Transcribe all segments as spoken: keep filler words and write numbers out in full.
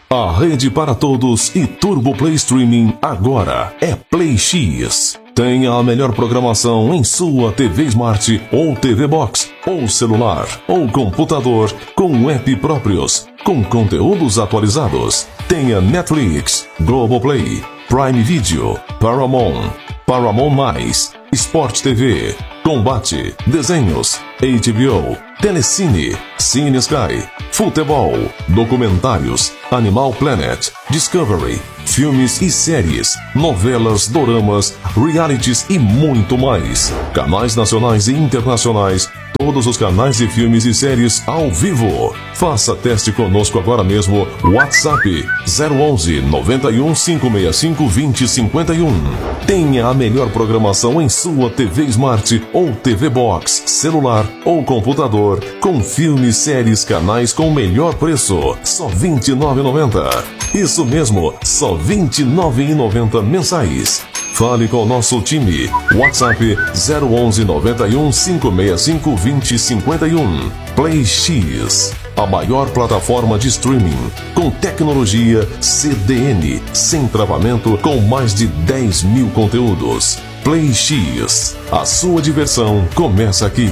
A rede para todos e Turbo Play Streaming agora é Play X. Tenha a melhor programação em sua T V Smart ou T V Box, ou celular, ou computador, com app próprios, com conteúdos atualizados. Tenha Netflix, Globoplay, Prime Video, Paramount, Paramount Mais, Sport T V, Combate, Desenhos, H B O, Telecine, Cine Sky, Futebol, Documentários, Animal Planet, Discovery, filmes e séries, novelas, doramas, realities e muito mais. Canais nacionais e internacionais, todos os canais de filmes e séries ao vivo. Faça teste conosco agora mesmo. WhatsApp zero onze, noventa e um, cinco seis cinco, vinte, cinquenta e um. Tenha a melhor programação em sua T V Smart ou T V Box, celular ou computador, com filmes, séries, canais com melhor preço. Só vinte e nove reais e noventa centavos. Isso mesmo, só vinte e nove reais e noventa centavos mensais. Fale com o nosso time. WhatsApp zero onze, noventa e um, cinco seis cinco, vinte, cinquenta e um. Play X, a maior plataforma de streaming, com tecnologia C D N, sem travamento, com mais de dez mil conteúdos. Play X, a sua diversão começa aqui.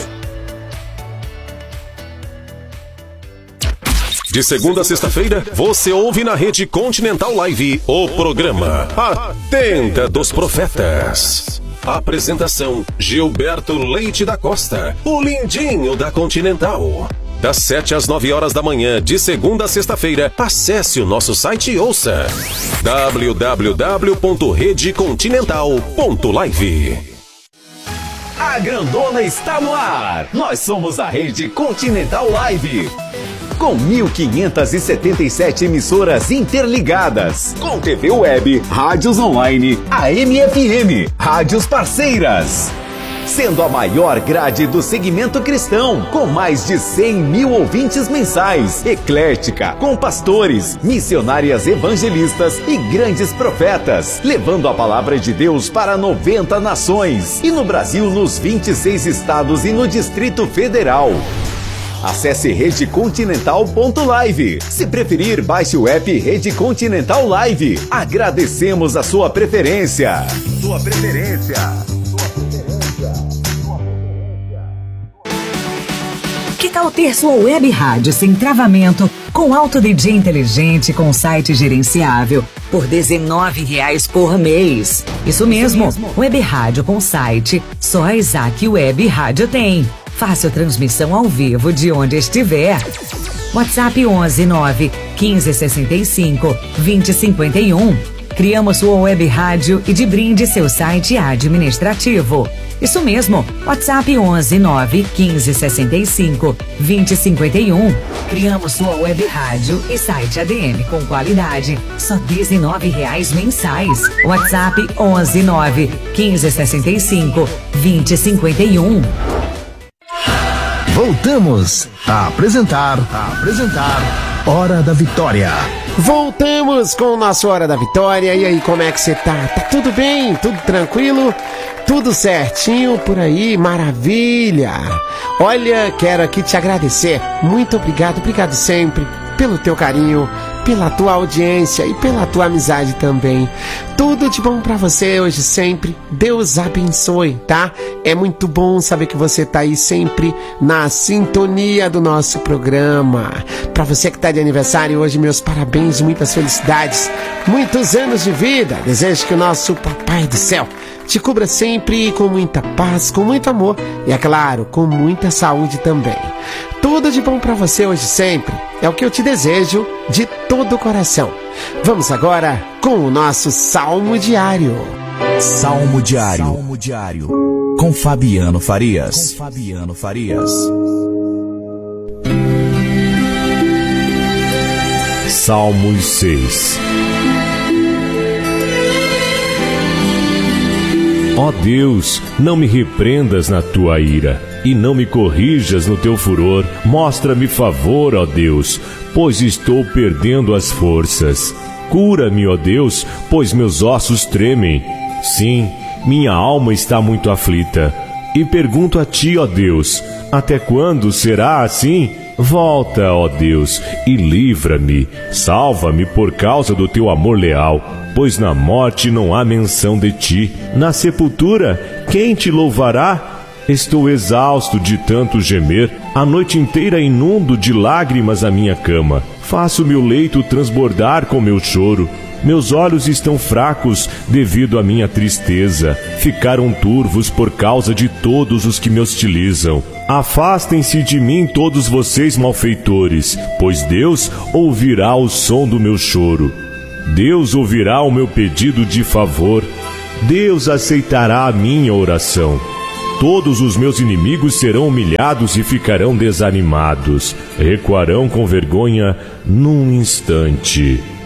De segunda a sexta-feira, você ouve na Rede Continental Live o programa A Tenda dos Profetas. Apresentação: Gilberto Leite da Costa, o lindinho da Continental. Das sete às nove horas da manhã, de segunda a sexta-feira, acesse o nosso site e ouça w w w ponto rede continental ponto live. A grandona está no ar. Nós somos a Rede Continental Live. Com mil quinhentas e setenta e sete emissoras interligadas, com T V web, rádios online, A M F M, rádios parceiras. Sendo a maior grade do segmento cristão, com mais de cem mil ouvintes mensais, eclética, com pastores, missionárias evangelistas e grandes profetas, levando a palavra de Deus para noventa nações, e no Brasil nos vinte e seis estados e no Distrito Federal. Acesse rede continental ponto live. Se preferir, baixe o app Rede Continental Live. Agradecemos a sua preferência. Sua preferência. Que tal ter sua web rádio sem travamento, com alto D J inteligente, com site gerenciável, por dezenove reais por mês? Isso mesmo, web rádio com site, só a Isaac Web Rádio tem. Fácil transmissão ao vivo de onde estiver. WhatsApp onze, nove, quinze, sessenta e cinco, vinte, cinquenta e um. Criamos sua web rádio e de brinde seu site administrativo. Isso mesmo, WhatsApp onze, nove, quinze, sessenta e cinco, vinte, cinquenta e um. Criamos sua web rádio e site A D M com qualidade, só dezenove reais mensais. WhatsApp onze, nove, quinze, sessenta e cinco, vinte, cinquenta e um. Voltamos a apresentar, a apresentar Hora da Vitória. Voltamos com o nosso Hora da Vitória. E aí, como é que você tá? Tá tudo bem? Tudo tranquilo? Tudo certinho por aí? Maravilha! Olha, quero aqui te agradecer. Muito obrigado, obrigado sempre pelo teu carinho, pela tua audiência e pela tua amizade também. Tudo de bom pra você hoje sempre. Deus abençoe, tá? É muito bom saber que você tá aí sempre na sintonia do nosso programa. Pra você que tá de aniversário hoje, meus parabéns, muitas felicidades, muitos anos de vida. Desejo que o nosso Papai do Céu te cubra sempre com muita paz, com muito amor e, é claro, com muita saúde também. Tudo de bom pra você hoje sempre. É o que eu te desejo de todo o coração. Vamos agora com o nosso Salmo Diário. Salmo Diário. Salmo Diário. Com Fabiano Farias. Com Fabiano Farias. Salmos seis. Ó Deus, não me repreendas na tua ira, e não me corrijas no teu furor. Mostra-me favor, ó Deus, pois estou perdendo as forças. Cura-me, ó Deus, pois meus ossos tremem. Sim, minha alma está muito aflita. E pergunto a ti, ó Deus, até quando será assim? Volta, ó Deus, e livra-me. Salva-me por causa do teu amor leal, pois na morte não há menção de ti. Na sepultura, quem te louvará? Estou exausto de tanto gemer, a noite inteira inundo de lágrimas a minha cama. Faço meu leito transbordar com meu choro. Meus olhos estão fracos devido à minha tristeza. Ficaram turvos por causa de todos os que me hostilizam. Afastem-se de mim todos vocês malfeitores, pois Deus ouvirá o som do meu choro. Deus ouvirá o meu pedido de favor. Deus aceitará a minha oração. Todos os meus inimigos serão humilhados e ficarão desanimados. Recuarão com vergonha num instante.